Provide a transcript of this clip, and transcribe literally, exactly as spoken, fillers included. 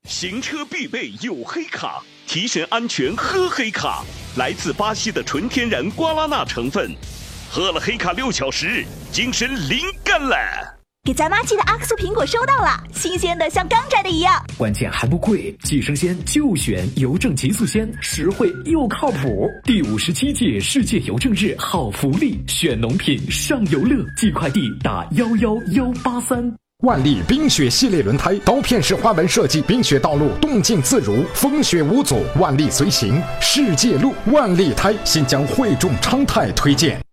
行车必备有黑卡，提神安全喝黑卡。来自巴西的纯天然瓜拉纳成分，喝了黑卡六小时，精神灵感了。 给咱妈寄的阿克苏苹果收到了，新鲜的像刚摘的一样， 关键还不贵，寄生鲜就选邮政极速鲜，实惠又靠谱。第五十七届世界邮政日好福利，选农品上游乐，寄快递打幺幺幺八三。 万利冰雪系列轮胎，刀片式花纹设计，冰雪道路动静自如，风雪无阻，万利随行，世界路万利胎，新疆汇众昌泰推荐。